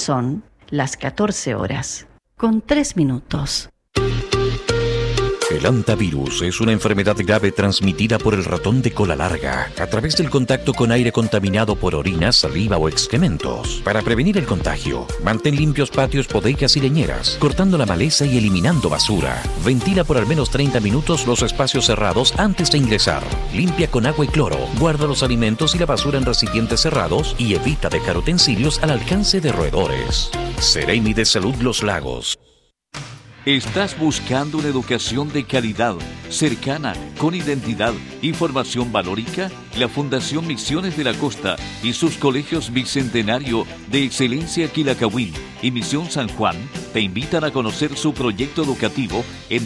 Son las 14 horas, con 3 minutos. El hantavirus es una enfermedad grave transmitida por el ratón de cola larga a través del contacto con aire contaminado por orina, saliva o excrementos. Para prevenir el contagio, mantén limpios patios, bodegas y leñeras, cortando la maleza y eliminando basura. Ventila por al menos 30 minutos los espacios cerrados antes de ingresar. Limpia con agua y cloro. Guarda los alimentos y la basura en recipientes cerrados y evita dejar utensilios al alcance de roedores. Seremi de Salud Los Lagos. ¿Estás buscando una educación de calidad, cercana, con identidad y formación valórica? La Fundación Misiones de la Costa y sus colegios Bicentenario de Excelencia Quilacahuín y Misión San Juan te invitan a conocer su proyecto educativo en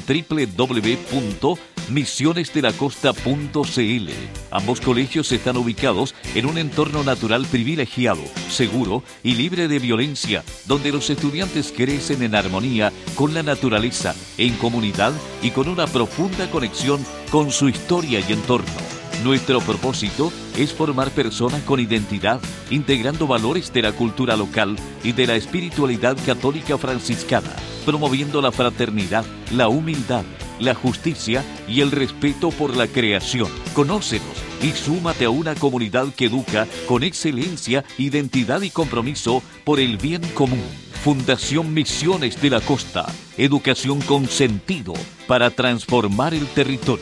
www.misionesdelacosta.cl. Ambos colegios están ubicados en un entorno natural privilegiado, seguro y libre de violencia, donde los estudiantes crecen en armonía con la naturaleza, en comunidad y con una profunda conexión con su historia y entorno. Nuestro propósito es formar personas con identidad, integrando valores de la cultura local y de la espiritualidad católica franciscana, promoviendo la fraternidad, la humildad, la justicia y el respeto por la creación. Conócenos y súmate a una comunidad que educa con excelencia, identidad y compromiso por el bien común. Fundación Misiones de la Costa. Educación con sentido para transformar el territorio.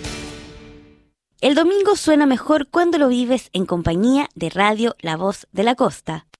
El domingo suena mejor cuando lo vives en compañía de Radio La Voz de la Costa.